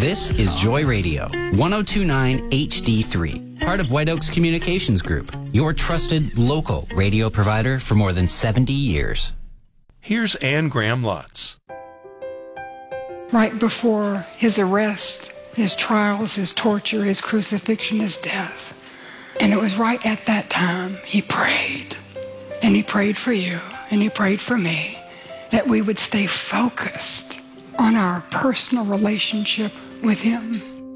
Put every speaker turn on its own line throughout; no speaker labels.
This is Joy Radio, 1029 HD3, part of White Oaks Communications Group, your trusted local radio provider for more than 70 years.
Here's Anne Graham Lotz.
Right before his arrest, his trials, his torture, his crucifixion, his death. And it was right at that time he prayed. And he prayed for you, and he prayed for me, that we would stay focused on our personal relationship with him.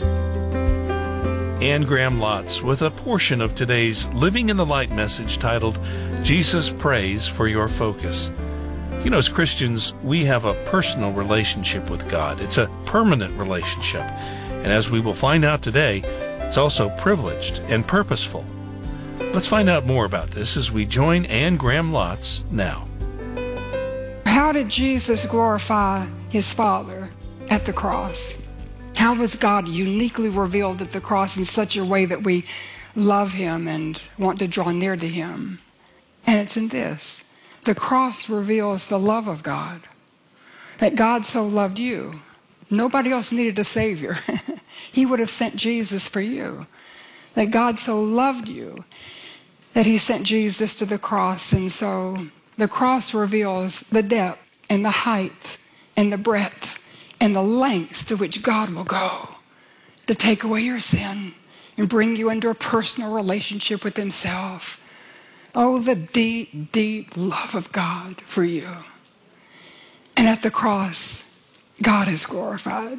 Anne Graham Lotz with a portion of today's Living in the Light message titled, Jesus Prays for Your Focus. You know, as Christians, we have a personal relationship with God. It's a permanent relationship. And as we will find out today, it's also privileged and purposeful. Let's find out more about this as we join Anne Graham Lotz now.
How did Jesus glorify his Father at the cross? How was God uniquely revealed at the cross in such a way that we love him and want to draw near to him? And it's in this. The cross reveals the love of God. That God so loved you. Nobody else needed a Savior. He would have sent Jesus for you. That God so loved you that he sent Jesus to the cross. And so the cross reveals the depth and the height and the breadth and the lengths to which God will go to take away your sin and bring you into a personal relationship with himself. Oh, the deep, deep love of God for you. And at the cross, God is glorified.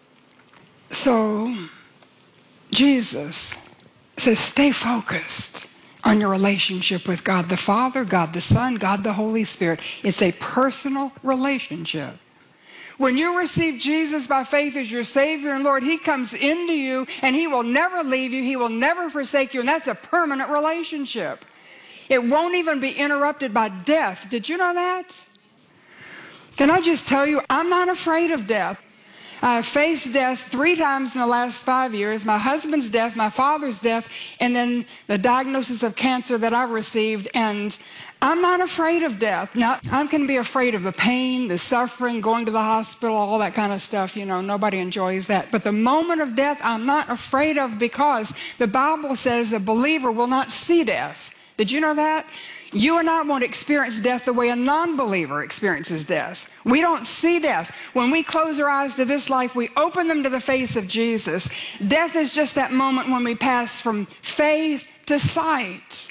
So Jesus says, stay focused on your relationship with God the Father, God the Son, God the Holy Spirit. It's a personal relationship. When you receive Jesus by faith as your Savior and Lord, he comes into you and he will never leave you. He will never forsake you. And that's a permanent relationship. It won't even be interrupted by death. Did you know that? Can I just tell you, I'm not afraid of death. I have faced death 3 times in the last 5 years, my husband's death, my father's death, and then the diagnosis of cancer that I received, and I'm not afraid of death. Now, I can be afraid of the pain, the suffering, going to the hospital, all that kind of stuff. You know, nobody enjoys that. But the moment of death, I'm not afraid of, because the Bible says a believer will not see death. Did you know that? You and I won't experience death the way a non-believer experiences death. We don't see death. When we close our eyes to this life, we open them to the face of Jesus. Death is just that moment when we pass from faith to sight.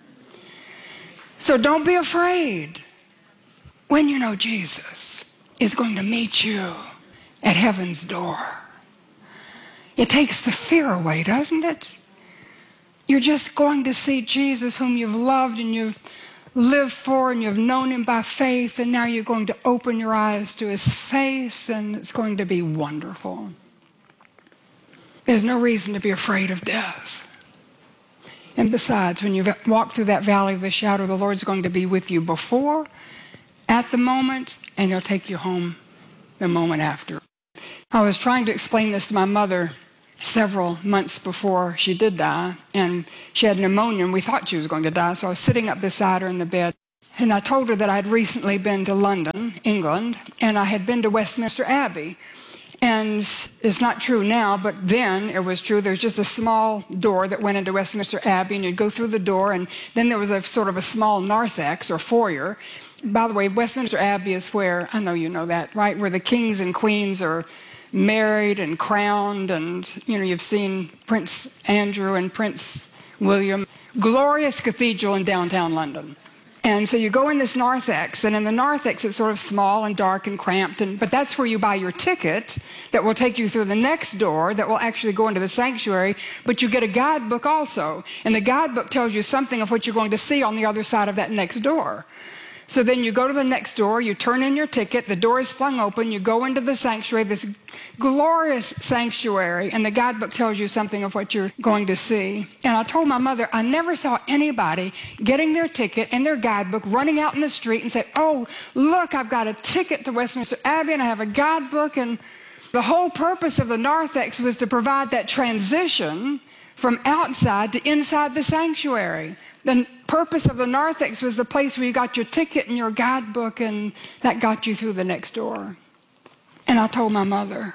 So don't be afraid when you know Jesus is going to meet you at heaven's door. It takes the fear away, doesn't it? You're just going to see Jesus, whom you've loved and you've lived for, and you've known him by faith, and now you're going to open your eyes to his face, and it's going to be wonderful. There's no reason to be afraid of death. And besides, when you walk through that valley of the shadow, the Lord's going to be with you before, at the moment, and he'll take you home the moment after. I was trying to explain this to my mother several months before she did die, and she had pneumonia, and we thought she was going to die, so I was sitting up beside her in the bed, and I told her that I'd recently been to London, England, and I had been to Westminster Abbey. And it's not true now, but then it was true. There's just a small door that went into Westminster Abbey, and you'd go through the door, and then there was a sort of a small narthex or foyer. By the way, Westminster Abbey is where, I know you know that, right, where the kings and queens are married and crowned, and you know, you've seen Prince Andrew and Prince William. Glorious cathedral in downtown London. And so you go in this narthex, and in the narthex it's sort of small and dark and cramped, but that's where you buy your ticket that will take you through the next door that will actually go into the sanctuary, but you get a guidebook also, and the guidebook tells you something of what you're going to see on the other side of that next door. So then you go to the next door, you turn in your ticket, the door is flung open, you go into the sanctuary, this glorious sanctuary, and the guidebook tells you something of what you're going to see. And I told my mother, I never saw anybody getting their ticket and their guidebook, running out in the street and say, oh, look, I've got a ticket to Westminster Abbey and I have a guidebook. And the whole purpose of the narthex was to provide that transition from outside to inside the sanctuary. The purpose of the narthex was the place where you got your ticket and your guidebook, and that got you through the next door. And I told my mother,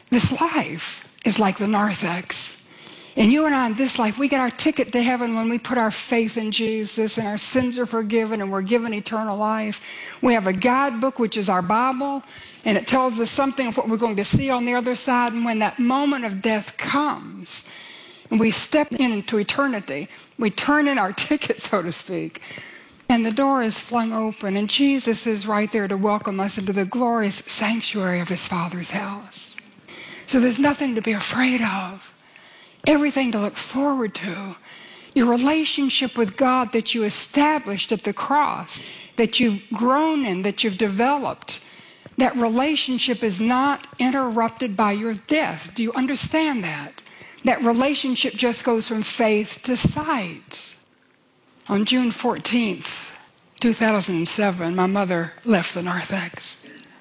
This life is like the narthex. And you and I in this life, we get our ticket to heaven when we put our faith in Jesus and our sins are forgiven and we're given eternal life. We have a guidebook, which is our Bible, and it tells us something of what we're going to see on the other side. And when that moment of death comes and we step into eternity, we turn in our ticket, so to speak, and the door is flung open and Jesus is right there to welcome us into the glorious sanctuary of his Father's house. So there's nothing to be afraid of. Everything to look forward to. Your relationship with God that you established at the cross, that you've grown in, that you've developed, that relationship is not interrupted by your death. Do you understand that? That relationship just goes from faith to sight. On June 14th, 2007, my mother left the narthex.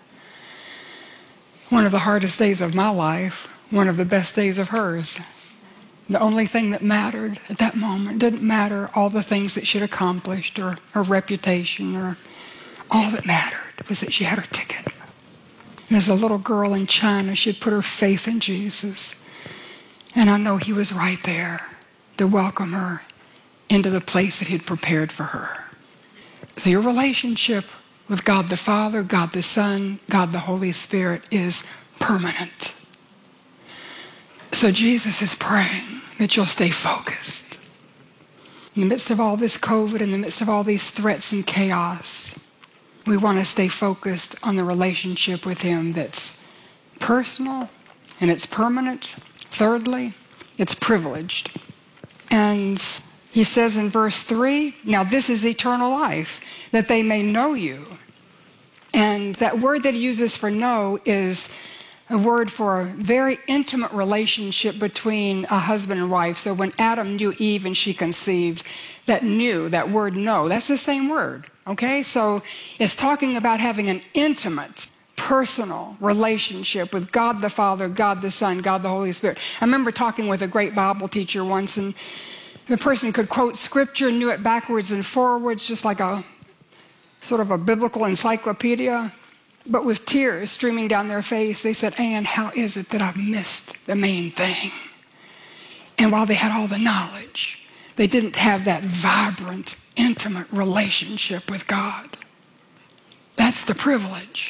One of the hardest days of my life, one of the best days of hers. The only thing that mattered at that moment didn't matter all the things that she'd accomplished or her reputation, or all that mattered was that she had her ticket. And as a little girl in China, she'd put her faith in Jesus. And I know he was right there to welcome her into the place that he'd prepared for her. So your relationship with God the Father, God the Son, God the Holy Spirit is permanent. So Jesus is praying that you'll stay focused. In the midst of all this COVID, in the midst of all these threats and chaos, we want to stay focused on the relationship with him that's personal and it's permanent. Thirdly, it's privileged. And he says in verse 3, now this is eternal life, that they may know you. And that word that he uses for know is a word for a very intimate relationship between a husband and wife. So when Adam knew Eve and she conceived, that knew, that word know, that's the same word, okay? So it's talking about having an intimate, personal relationship with God the Father, God the Son, God the Holy Spirit. I remember talking with a great Bible teacher once, and the person could quote scripture, knew it backwards and forwards, just like a sort of a biblical encyclopedia. But with tears streaming down their face, they said, Ann, how is it that I've missed the main thing? And while they had all the knowledge, they didn't have that vibrant, intimate relationship with God. That's the privilege.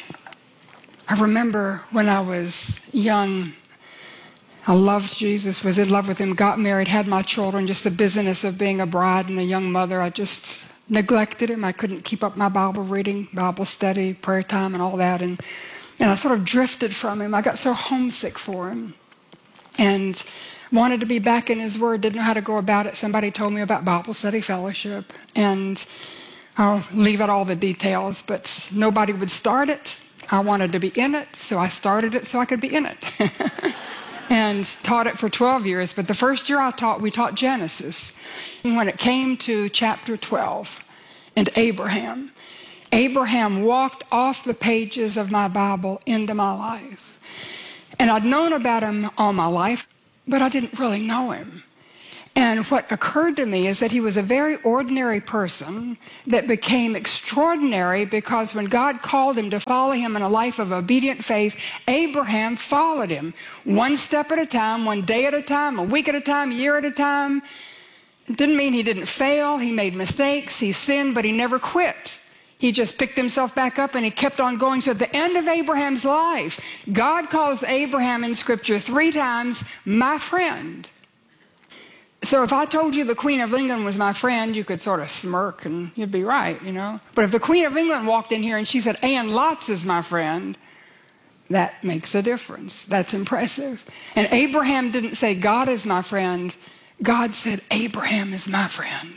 I remember when I was young, I loved Jesus, was in love with him, got married, had my children, just the busyness of being a bride and a young mother. I just neglected him. I couldn't keep up my Bible reading, Bible study, prayer time, and all that. And I sort of drifted from him. I got so homesick for him and wanted to be back in his word, didn't know how to go about it. Somebody told me about Bible study fellowship, and I'll leave out all the details, but nobody would start it. I wanted to be in it, so I started it so I could be in it. And taught it for 12 years. But the first year we taught Genesis. And when it came to chapter 12 and Abraham walked off the pages of my Bible into my life. And I'd known about him all my life, but I didn't really know him. And what occurred to me is that he was a very ordinary person that became extraordinary because when God called him to follow him in a life of obedient faith, Abraham followed him one step at a time, one day at a time, a week at a time, a year at a time. It didn't mean he didn't fail. He made mistakes. He sinned, but he never quit. He just picked himself back up and he kept on going. So at the end of Abraham's life, God calls Abraham in Scripture 3 times, my friend. So if I told you the Queen of England was my friend, you could sort of smirk and you'd be right, you know. But if the Queen of England walked in here and she said, Ann Lotz is my friend, that makes a difference. That's impressive. And Abraham didn't say, God is my friend. God said, Abraham is my friend.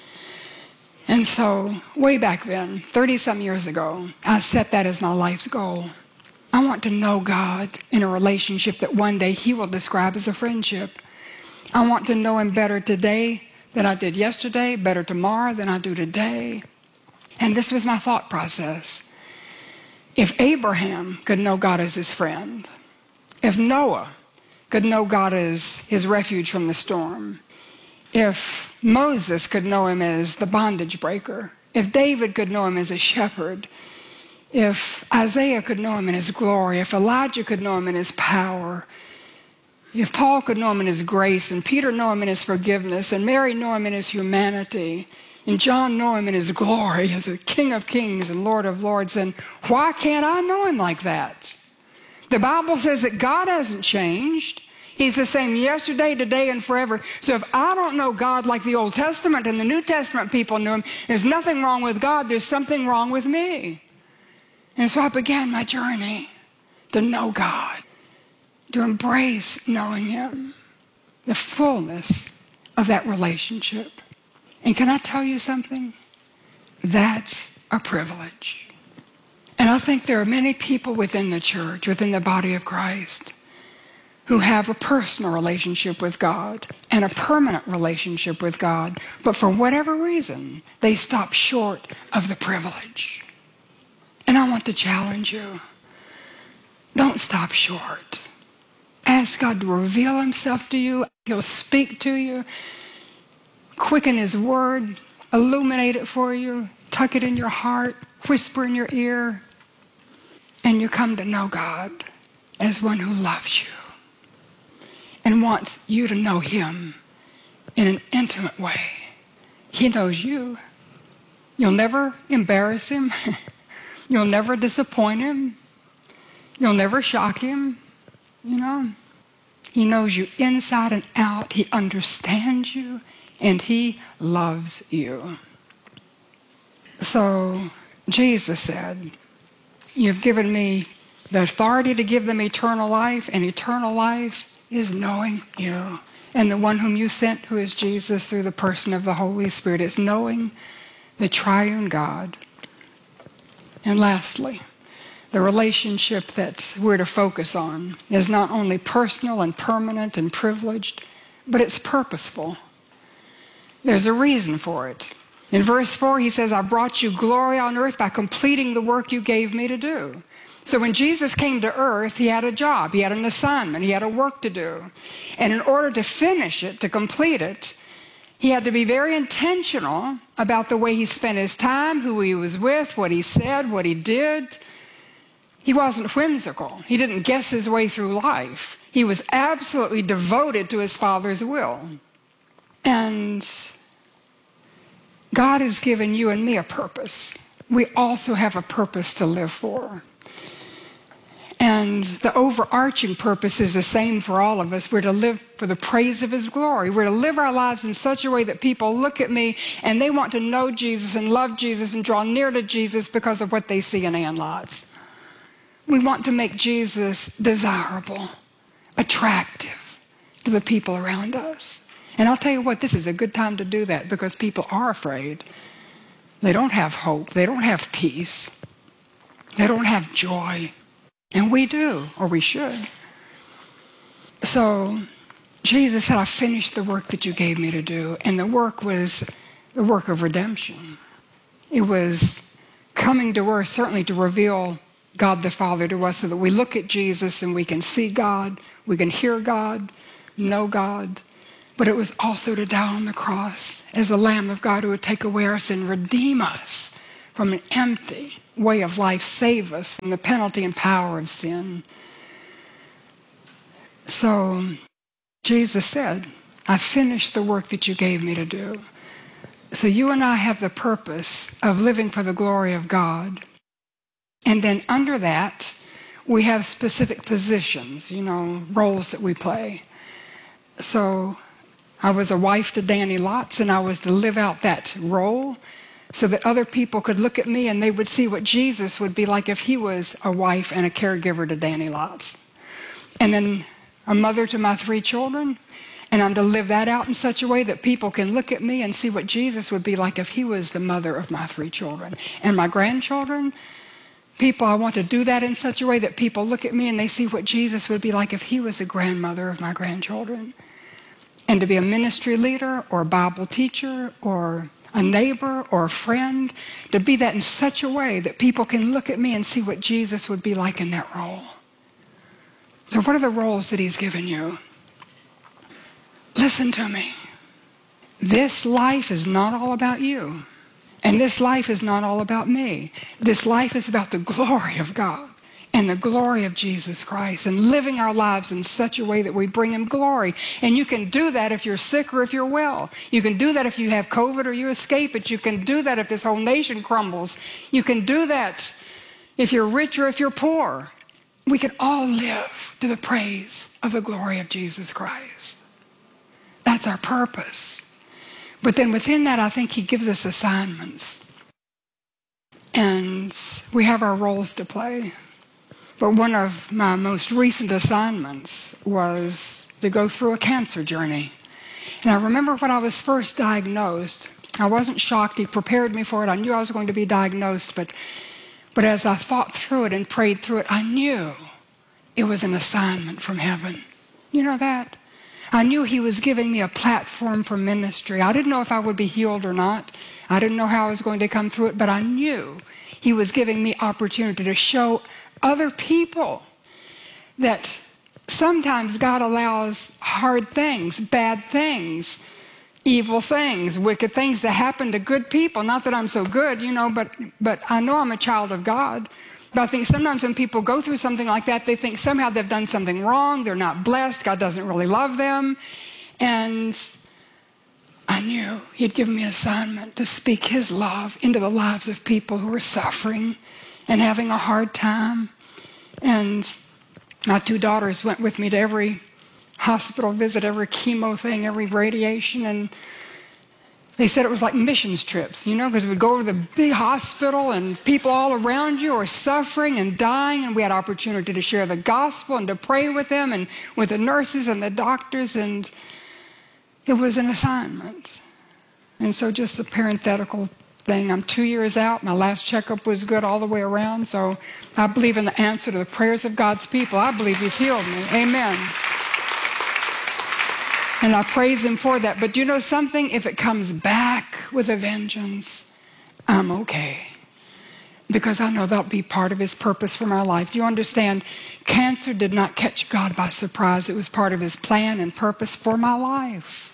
And so way back then, 30-some years ago, I set that as my life's goal. I want to know God in a relationship that one day he will describe as a friendship. I want to know him better today than I did yesterday, better tomorrow than I do today. And this was my thought process. If Abraham could know God as his friend, if Noah could know God as his refuge from the storm, if Moses could know him as the bondage breaker, if David could know him as a shepherd, If Isaiah could know him in his glory, if Elijah could know him in his power, if Paul could know him in his grace, and Peter know him in his forgiveness, and Mary know him in his humanity, and John know him in his glory as a King of kings and Lord of lords, then why can't I know him like that? The Bible says that God hasn't changed. He's the same yesterday, today, and forever. So if I don't know God like the Old Testament and the New Testament people knew him, there's nothing wrong with God, there's something wrong with me. And so I began my journey to know God, to embrace knowing him, the fullness of that relationship. And can I tell you something? That's a privilege. And I think there are many people within the church, within the body of Christ, who have a personal relationship with God and a permanent relationship with God, but for whatever reason, they stop short of the privilege. And I want to challenge you. Don't stop short. Ask God to reveal himself to you. He'll speak to you, quicken his word, illuminate it for you, tuck it in your heart, whisper in your ear, and you come to know God as one who loves you and wants you to know him in an intimate way. He knows you. You'll never embarrass him. You'll never disappoint him. You'll never shock him. You know, he knows you inside and out. He understands you, and he loves you. So Jesus said, you've given me the authority to give them eternal life, and eternal life is knowing you. And the one whom you sent, who is Jesus, through the person of the Holy Spirit, is knowing the triune God. And lastly, the relationship that we're to focus on is not only personal and permanent and privileged, but it's purposeful. There's a reason for it. In verse 4, he says, I brought you glory on earth by completing the work you gave me to do. So when Jesus came to earth, he had a job, he had an assignment, he had a work to do. And in order to finish it, to complete it, he had to be very intentional about the way he spent his time, who he was with, what he said, what he did. He wasn't whimsical. He didn't guess his way through life. He was absolutely devoted to his Father's will. And God has given you and me a purpose. We also have a purpose to live for. And the overarching purpose is the same for all of us. We're to live for the praise of his glory. We're to live our lives in such a way that people look at me and they want to know Jesus and love Jesus and draw near to Jesus because of what they see in Ann Lotz. We want to make Jesus desirable, attractive to the people around us. And I'll tell you what, this is a good time to do that because people are afraid. They don't have hope. They don't have peace. They don't have joy. And we do, or we should. So Jesus said, I finished the work that you gave me to do. And the work was the work of redemption. It was coming to earth, certainly to reveal God the Father to us so that we look at Jesus and we can see God, we can hear God, know God. But it was also to die on the cross as the Lamb of God who would take away our sin, redeem us from an empty way of life, save us from the penalty and power of sin. So Jesus said, I finished the work that you gave me to do. So you and I have the purpose of living for the glory of God. And then under that, we have specific positions, roles that we play. So I was a wife to Danny Lotz, and I was to live out that role so that other people could look at me and they would see what Jesus would be like if he was a wife and a caregiver to Danny Lotz. And then a mother to my 3 children, and I'm to live that out in such a way that people can look at me and see what Jesus would be like if he was the mother of my 3 children. And my grandchildren, I want to do that in such a way that people look at me and they see what Jesus would be like if he was the grandmother of my grandchildren. And to be a ministry leader or a Bible teacher or a neighbor or a friend, to be that in such a way that people can look at me and see what Jesus would be like in that role. So what are the roles that he's given you? Listen to me. This life is not all about you. And this life is not all about me. This life is about the glory of God and the glory of Jesus Christ and living our lives in such a way that we bring him glory. And you can do that if you're sick or if you're well. You can do that if you have COVID or you escape it. You can do that if this whole nation crumbles. You can do that if you're rich or if you're poor. We can all live to the praise of the glory of Jesus Christ. That's our purpose. But then within that, I think he gives us assignments. And we have our roles to play. But one of my most recent assignments was to go through a cancer journey. And I remember when I was first diagnosed, I wasn't shocked. He prepared me for it. I knew I was going to be diagnosed. But as I thought through it and prayed through it, I knew it was an assignment from heaven. You know that? I knew he was giving me a platform for ministry. I didn't know if I would be healed or not. I didn't know how I was going to come through it, but I knew he was giving me opportunity to show other people that sometimes God allows hard things, bad things, evil things, wicked things to happen to good people. Not that I'm so good, but I know I'm a child of God. But I think sometimes when people go through something like that, they think somehow they've done something wrong, they're not blessed, God doesn't really love them. And I knew he'd given me an assignment to speak his love into the lives of people who are suffering and having a hard time. And my 2 daughters went with me to every hospital visit, every chemo thing, every radiation, and they said it was like missions trips, because we'd go to the big hospital and people all around you are suffering and dying, and we had opportunity to share the gospel and to pray with them and with the nurses and the doctors, and it was an assignment. And so just a parenthetical thing, I'm 2 years out. My last checkup was good all the way around, so I believe in the answer to the prayers of God's people. I believe he's healed me. Amen. And I praise him for that. But you know something? If it comes back with a vengeance, I'm okay. Because I know that'll be part of his purpose for my life. Do you understand? Cancer did not catch God by surprise. It was part of his plan and purpose for my life.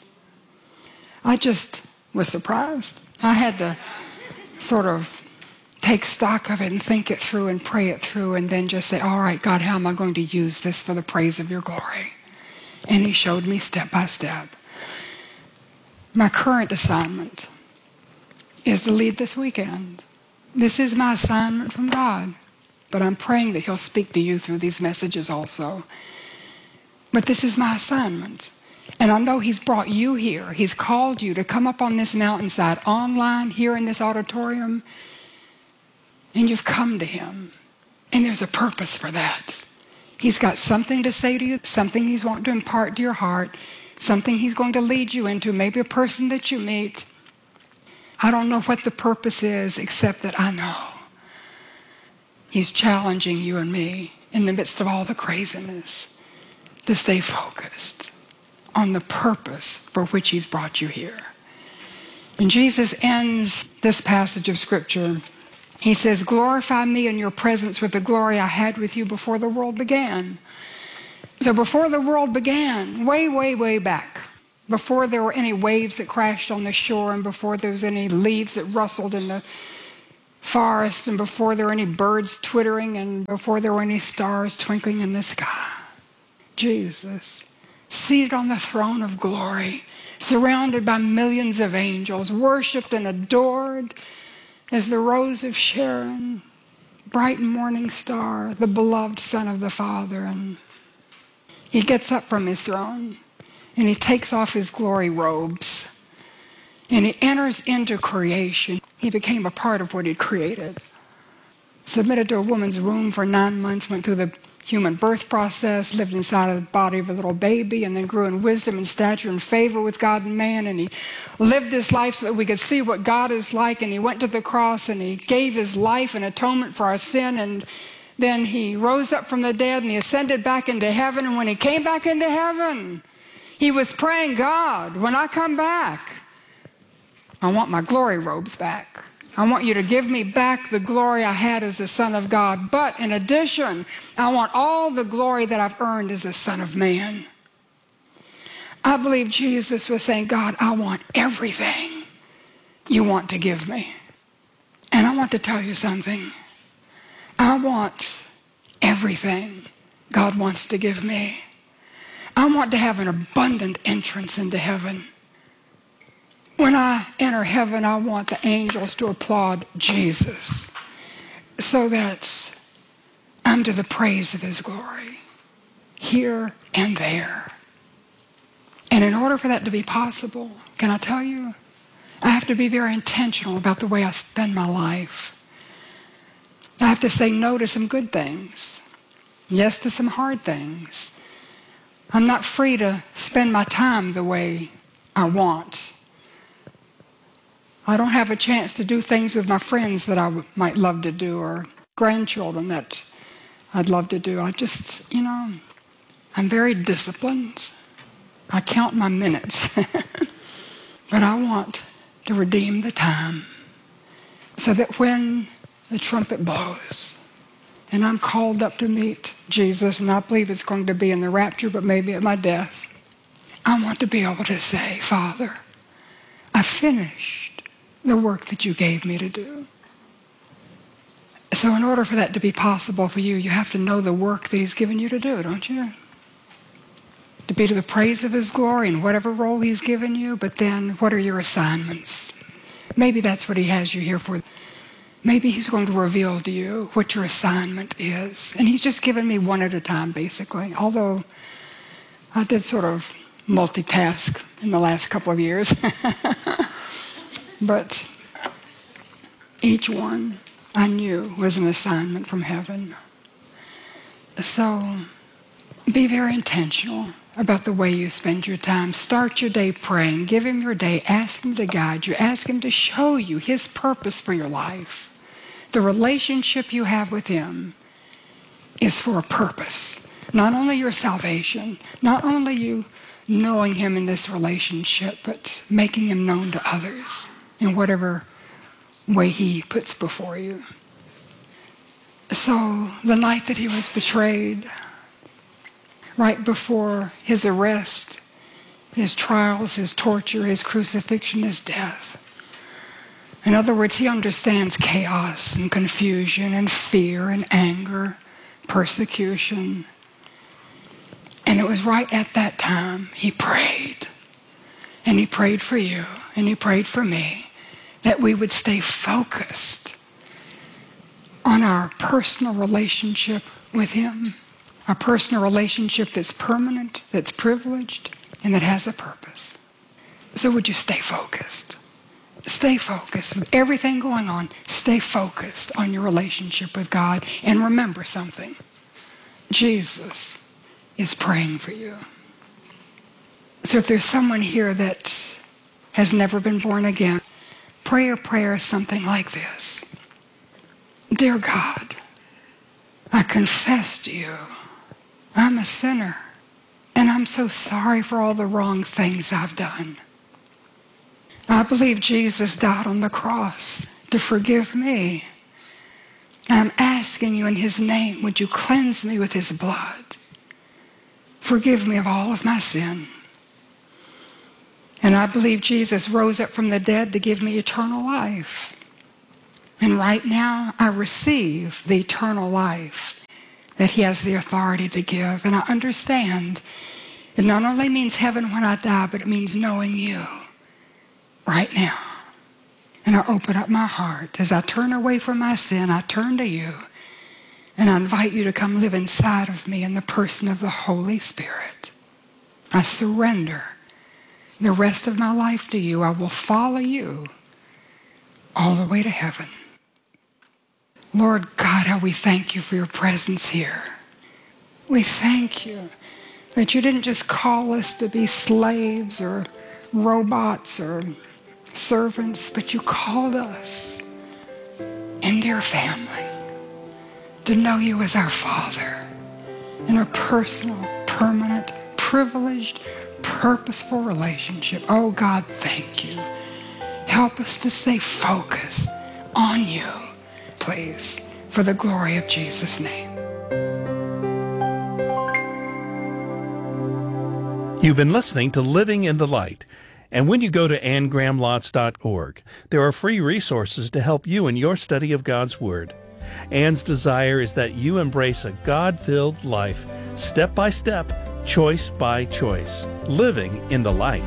I just was surprised. I had to sort of take stock of it and think it through and pray it through and then just say, all right, God, how am I going to use this for the praise of your glory? And he showed me step by step. My current assignment is to lead this weekend. This is my assignment from God. But I'm praying that he'll speak to you through these messages also. But this is my assignment. And I know he's brought you here. He's called you to come up on this mountainside, online, here in this auditorium. And you've come to him. And there's a purpose for that. He's got something to say to you, something he's wanting to impart to your heart, something he's going to lead you into, maybe a person that you meet. I don't know what the purpose is, except that I know he's challenging you and me in the midst of all the craziness to stay focused on the purpose for which he's brought you here. And Jesus ends this passage of Scripture. He says, glorify me in your presence with the glory I had with you before the world began. So before the world began, way, way, way back, before there were any waves that crashed on the shore and before there was any leaves that rustled in the forest and before there were any birds twittering and before there were any stars twinkling in the sky, Jesus, seated on the throne of glory, surrounded by millions of angels, worshiped and adored as the rose of Sharon, bright morning star, the beloved Son of the Father. And he gets up from his throne and he takes off his glory robes and he enters into creation. He became a part of what he'd created. Submitted to a woman's womb for 9 months, went through the human birth process, lived inside of the body of a little baby, and then grew in wisdom and stature and favor with God and man. And he lived this life so that we could see what God is like. And he went to the cross and he gave his life in atonement for our sin. And then he rose up from the dead and he ascended back into heaven. And when he came back into heaven, he was praying, God, when I come back, I want my glory robes back. I want you to give me back the glory I had as the Son of God. But in addition, I want all the glory that I've earned as the Son of Man. I believe Jesus was saying, God, I want everything you want to give me. And I want to tell you something. I want everything God wants to give me. I want to have an abundant entrance into heaven. When I enter heaven, I want the angels to applaud Jesus so that I'm to the praise of his glory, here and there. And in order for that to be possible, can I tell you, I have to be very intentional about the way I spend my life. I have to say no to some good things, yes to some hard things. I'm not free to spend my time the way I want. I don't have a chance to do things with my friends that I might love to do, or grandchildren that I'd love to do. I just, I'm very disciplined. I count my minutes. But I want to redeem the time so that when the trumpet blows and I'm called up to meet Jesus, and I believe it's going to be in the rapture, but maybe at my death, I want to be able to say, Father, I finished the work that you gave me to do. So in order for that to be possible for you, you have to know the work that he's given you to do, don't you? To be to the praise of his glory in whatever role he's given you, but then what are your assignments? Maybe that's what he has you here for. Maybe he's going to reveal to you what your assignment is. And he's just given me one at a time, basically. Although I did sort of multitask in the last couple of years. But each one I knew was an assignment from heaven. So be very intentional about the way you spend your time. Start your day praying. Give him your day. Ask him to guide you. Ask him to show you his purpose for your life. The relationship you have with him is for a purpose. Not only your salvation, not only you knowing him in this relationship, but making him known to others in whatever way he puts before you. So the night that he was betrayed, right before his arrest, his trials, his torture, his crucifixion, his death. In other words, he understands chaos and confusion and fear and anger, persecution. And it was right at that time he prayed. And he prayed for you, and he prayed for me, that we would stay focused on our personal relationship with him. A personal relationship that's permanent, that's privileged, and that has a purpose. So would you stay focused? Stay focused. With everything going on, stay focused on your relationship with God. And remember something. Jesus is praying for you. So if there's someone here that has never been born again, pray a prayer something like this. Dear God, I confess to you I'm a sinner, and I'm so sorry for all the wrong things I've done. I believe Jesus died on the cross to forgive me. And I'm asking you in his name, would you cleanse me with his blood? Forgive me of all of my sin. And I believe Jesus rose up from the dead to give me eternal life. And right now, I receive the eternal life that he has the authority to give. And I understand it not only means heaven when I die, but it means knowing you right now. And I open up my heart. As I turn away from my sin, I turn to you. And I invite you to come live inside of me in the person of the Holy Spirit. I surrender the rest of my life to you. I will follow you all the way to heaven. Lord God, how we thank you for your presence here. We thank you that you didn't just call us to be slaves or robots or servants, but you called us into your family to know you as our Father in a personal, permanent, privileged, purposeful relationship. Oh God, thank you. Help us to stay focused on you, please, for the glory of Jesus' name.
You've been listening to Living in the Light. And when you go to AnnGrahamLotz.org, there are free resources to help you in your study of God's Word. Ann's desire is that you embrace a God-filled life, step by step, choice by choice, living in the light.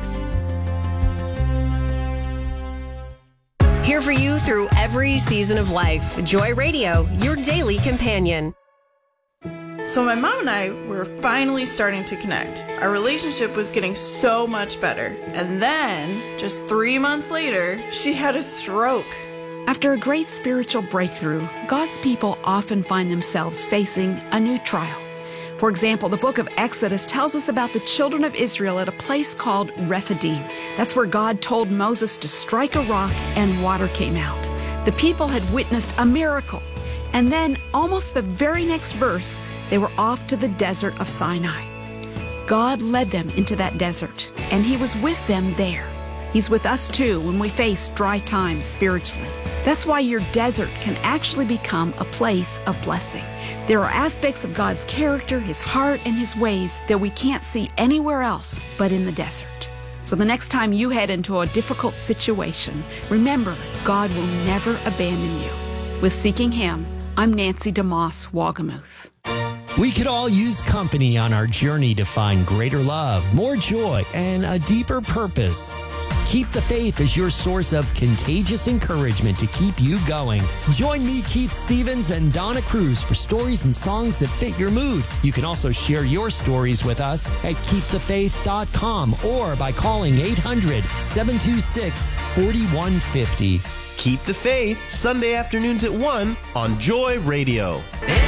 Here for you through every season of life. Joy Radio, your daily companion.
So my mom and I were finally starting to connect. Our relationship was getting so much better. And then, just 3 months later, she had a stroke.
After a great spiritual breakthrough, God's people often find themselves facing a new trial. For example, the book of Exodus tells us about the children of Israel at a place called Rephidim. That's where God told Moses to strike a rock and water came out. The people had witnessed a miracle. And then, almost the very next verse, they were off to the desert of Sinai. God led them into that desert, and He was with them there. He's with us too when we face dry times spiritually. That's why your desert can actually become a place of blessing. There are aspects of God's character, His heart, and His ways that we can't see anywhere else but in the desert. So the next time you head into a difficult situation, remember, God will never abandon you. With Seeking Him, I'm Nancy DeMoss Wagamuth.
We could all use company on our journey to find greater love, more joy, and a deeper purpose. Keep the Faith as your source of contagious encouragement to keep you going. Join me, Keith Stevens, and Donna Cruz for stories and songs that fit your mood. You can also share your stories with us at keepthefaith.com or by calling 800-726-4150.
Keep the Faith, Sunday afternoons at 1 on Joy Radio.